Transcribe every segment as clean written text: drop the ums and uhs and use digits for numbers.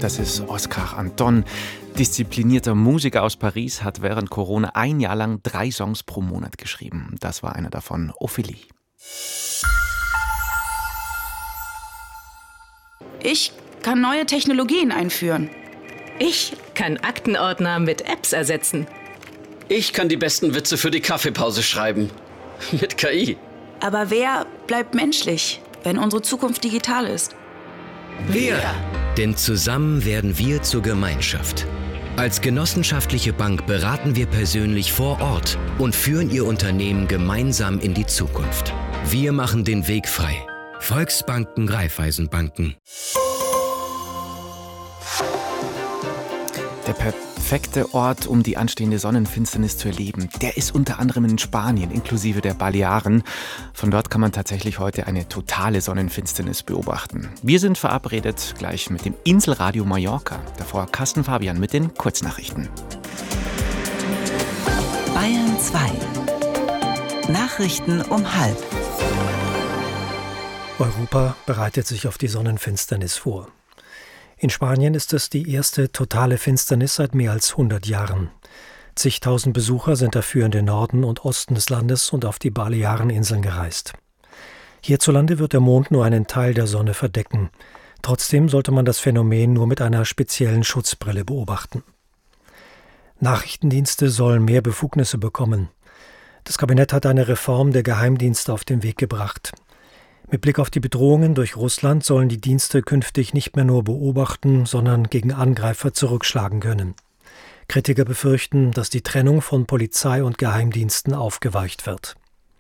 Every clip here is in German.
das ist Oscar Anton. Disziplinierter Musiker aus Paris, hat während Corona ein Jahr lang 3 Songs pro Monat geschrieben. Das war einer davon, Ophélie. Ich kann neue Technologien einführen. Ich kann Aktenordner mit Apps ersetzen. Ich kann die besten Witze für die Kaffeepause schreiben. Mit KI. Aber wer bleibt menschlich, wenn unsere Zukunft digital ist? Wir! Denn zusammen werden wir zur Gemeinschaft. Als genossenschaftliche Bank beraten wir persönlich vor Ort und führen Ihr Unternehmen gemeinsam in die Zukunft. Wir machen den Weg frei. Volksbanken, Raiffeisenbanken. Der perfekte Ort, um die anstehende Sonnenfinsternis zu erleben, der ist unter anderem in Spanien, inklusive der Balearen. Von dort kann man tatsächlich heute eine totale Sonnenfinsternis beobachten. Wir sind verabredet gleich mit dem Inselradio Mallorca. Davor Carsten Fabian mit den Kurznachrichten. Bayern 2. Nachrichten um 12:30. Europa bereitet sich auf die Sonnenfinsternis vor. In Spanien ist es die erste totale Finsternis seit mehr als 100 Jahren. Zigtausend Besucher sind dafür in den Norden und Osten des Landes und auf die Baleareninseln gereist. Hierzulande wird der Mond nur einen Teil der Sonne verdecken. Trotzdem sollte man das Phänomen nur mit einer speziellen Schutzbrille beobachten. Nachrichtendienste sollen mehr Befugnisse bekommen. Das Kabinett hat eine Reform der Geheimdienste auf den Weg gebracht. Mit Blick auf die Bedrohungen durch Russland sollen die Dienste künftig nicht mehr nur beobachten, sondern gegen Angreifer zurückschlagen können. Kritiker befürchten, dass die Trennung von Polizei und Geheimdiensten aufgeweicht wird.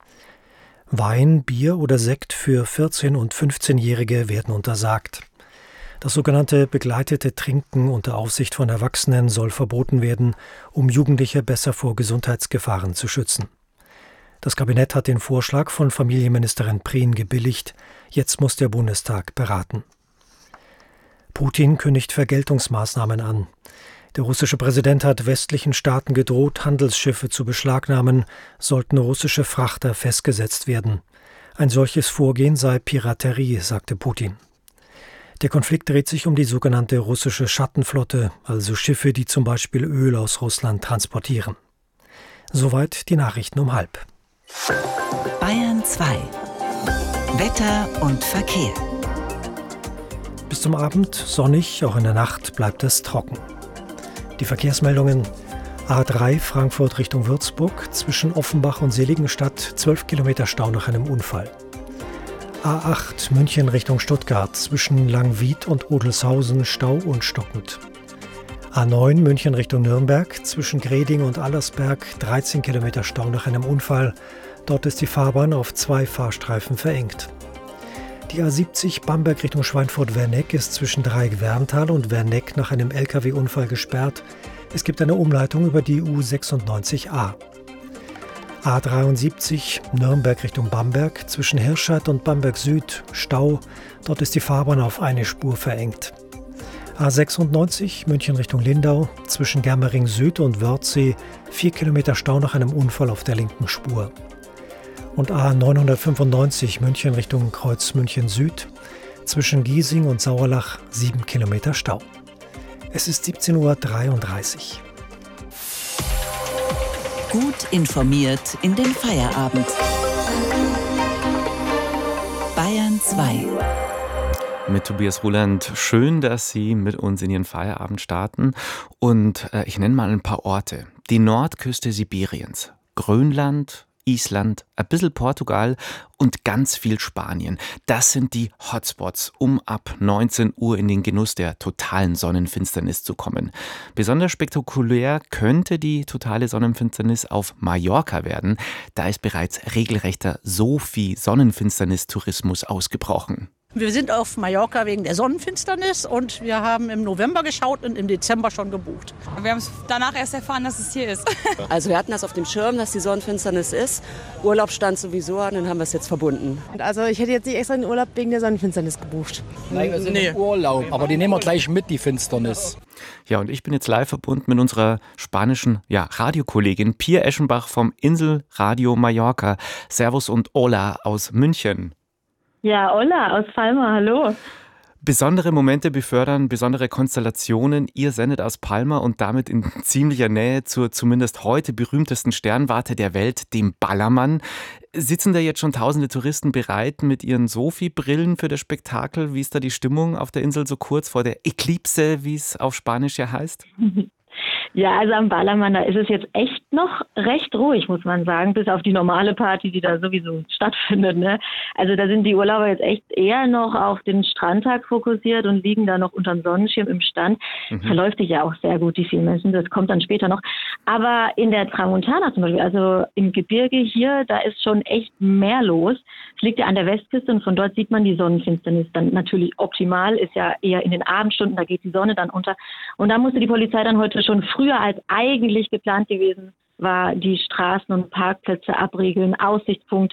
Wein, Bier oder Sekt für 14- und 15-Jährige werden untersagt. Das sogenannte begleitete Trinken unter Aufsicht von Erwachsenen soll verboten werden, um Jugendliche besser vor Gesundheitsgefahren zu schützen. Das Kabinett hat den Vorschlag von Familienministerin Prien gebilligt. Jetzt muss der Bundestag beraten. Putin kündigt Vergeltungsmaßnahmen an. Der russische Präsident hat westlichen Staaten gedroht, Handelsschiffe zu beschlagnahmen, sollten russische Frachter festgesetzt werden. Ein solches Vorgehen sei Piraterie, sagte Putin. Der Konflikt dreht sich um die sogenannte russische Schattenflotte, also Schiffe, die zum Beispiel Öl aus Russland transportieren. Soweit die Nachrichten um 12:30. Bayern 2. Wetter und Verkehr. Bis zum Abend sonnig, auch in der Nacht bleibt es trocken. Die Verkehrsmeldungen: A3 Frankfurt Richtung Würzburg, zwischen Offenbach und Seligenstadt 12 Kilometer Stau nach einem Unfall. A8 München Richtung Stuttgart, zwischen Langwied und Odelshausen Stau und stockend. A9 München Richtung Nürnberg, zwischen Greding und Allersberg 13 Kilometer Stau nach einem Unfall. Dort ist die Fahrbahn auf 2 Fahrstreifen verengt. Die A70 Bamberg Richtung Schweinfurt-Werneck ist zwischen Dreieck-Werntal und Werneck nach einem Lkw-Unfall gesperrt. Es gibt eine Umleitung über die U96a. A73 Nürnberg Richtung Bamberg, zwischen Hirschad und Bamberg Süd Stau. Dort ist die Fahrbahn auf eine Spur verengt. A96 München Richtung Lindau, zwischen Germering Süd und Wörthsee 4 Kilometer Stau nach einem Unfall auf der linken Spur. Und A995 München Richtung Kreuz München Süd, zwischen Giesing und Sauerlach 7 Kilometer Stau. Es ist 17:33 Uhr. Gut informiert in den Feierabend. Bayern 2. Mit Tobias Ruland. Schön, dass Sie mit uns in Ihren Feierabend starten. Und ich nenne mal ein paar Orte. Die Nordküste Sibiriens, Grönland, Island, ein bisschen Portugal und ganz viel Spanien. Das sind die Hotspots, um ab 19 Uhr in den Genuss der totalen Sonnenfinsternis zu kommen. Besonders spektakulär könnte die totale Sonnenfinsternis auf Mallorca werden. Da ist bereits regelrechter Sophie-Sonnenfinsternis-Tourismus ausgebrochen. Wir sind auf Mallorca wegen der Sonnenfinsternis und wir haben im November geschaut und im Dezember schon gebucht. Wir haben danach erst erfahren, dass es hier ist. Also wir hatten das auf dem Schirm, dass die Sonnenfinsternis ist. Urlaub stand sowieso an, dann haben wir es jetzt verbunden. Also ich hätte jetzt nicht extra den Urlaub wegen der Sonnenfinsternis gebucht. Nein, wir sind im Urlaub, aber die nehmen wir gleich mit, die Finsternis. Ja, und ich bin jetzt live verbunden mit unserer spanischen Radiokollegin Pia Eschenbach vom Inselradio Mallorca. Servus und Hola aus München. Ja, hola, aus Palma, hallo. Besondere Momente befördern besondere Konstellationen. Ihr sendet aus Palma und damit in ziemlicher Nähe zur zumindest heute berühmtesten Sternwarte der Welt, dem Ballermann. Sitzen da jetzt schon tausende Touristen bereit mit ihren Sophie-Brillen für das Spektakel? Wie ist da die Stimmung auf der Insel so kurz vor der Eclipse, wie es auf Spanisch ja heißt? Ja, also am Ballermann, da ist es jetzt echt noch recht ruhig, muss man sagen, bis auf die normale Party, die da sowieso stattfindet, ne? Also da sind die Urlauber jetzt echt eher noch auf den Strandtag fokussiert und liegen da noch unterm Sonnenschirm im Stand. Verläuft sich ja auch sehr gut, die vielen Menschen, das kommt dann später noch. Aber in der Tramontana zum Beispiel, also im Gebirge hier, da ist schon echt mehr los. Es liegt ja an der Westküste und von dort sieht man die Sonnenfinsternis dann natürlich optimal, ist ja eher in den Abendstunden, da geht die Sonne dann unter. Und da musste die Polizei dann heute schon früher als eigentlich geplant gewesen war, die Straßen und Parkplätze abriegeln, Aussichtspunkte